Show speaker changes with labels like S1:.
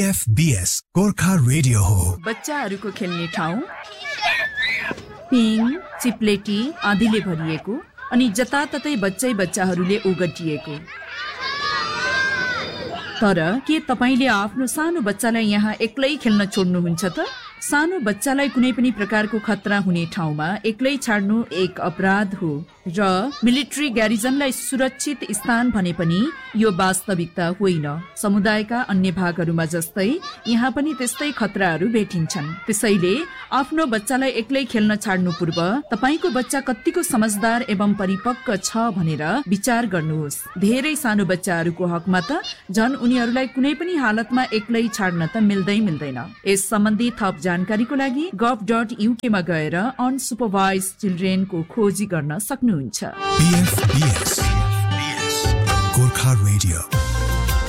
S1: PFBS Gorkha radio हो।
S2: बच्चाहरूको खेल्ने ठाउँ पिङ चिप्लेटी आदिले भरिएको अनि जताततै बच्चाहरूले ओगटिएको। तर के तपाईले आफ्नो सानो बच्चालाई यहाँ एक्लै खेल्न छोड्नुहुन्छ त? सानो बच्चालाई कुनै पनि प्रकारको खतरा हुने ठाउँमा एक्लै छाड्नु एक अपराध हो र मिलिट्री ग्यारिजनलाई सुरक्षित स्थान भने पनि यो वास्तविकता होइन। समुदायका अन्य भागहरूमा जस्तै यहाँ पनि त्यस्तै खतराहरू भेटिन्छन्। त्यसैले आफ्नो बच्चालाई एक्लै खेल्न छाड्नु पूर्व तपाईको बच्चा कतिको समझदार एवं परिपक्व छ भनेर विचार गर्नुहोस्। धेरै सानो बच्चाहरूको हकमा त झन् उनीहरूलाई कुनै पनि हालतमा एक्लै छाड्न त मिल्दैन। यस सम्बन्धी थप जानकारीको लागि gov.uk मा गएर अनसुपरभाइज्ड चिल्ड्रेनको खोजी गर्न सक्नुहुन्छ।
S1: PFBS